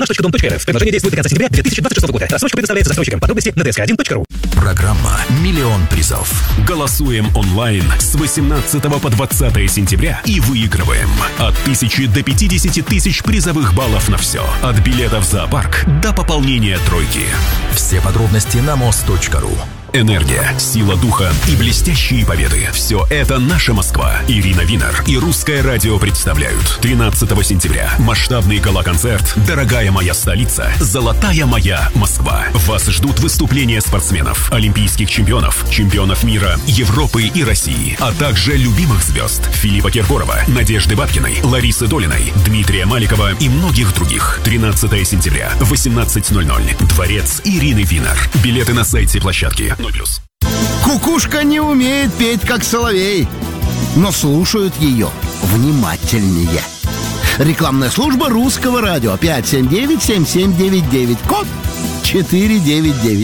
dskas.dom.rf. Предложение действует до конца сентября 2026 года. Рассрочка предоставляется застройщикам. Подробности на dsk1.ru. Программа «Миллион призов». Голосуем онлайн с 18 по 20 сентября и выигрываем от 1000 до 50 тысяч призовых баллов на все. От билетов в зоопарк до пополнения тройки. Все подробности на mos.ru. Энергия, сила духа и блестящие победы. Все это наша Москва. Ирина Винер и Русское радио представляют 13 сентября масштабный гала-концерт «Дорогая моя столица. Золотая моя Москва». Вас ждут выступления спортсменов, олимпийских чемпионов, чемпионов мира, Европы и России, а также любимых звезд Филиппа Киркорова, Надежды Бабкиной, Ларисы Долиной, Дмитрия Маликова и многих других. 13 сентября, 18:00. Дворец Ирины Винер. Билеты на сайте площадки. Кукушка не умеет петь, как соловей, но слушают ее внимательнее. Рекламная служба Русского радио. 579-7799. Код 499.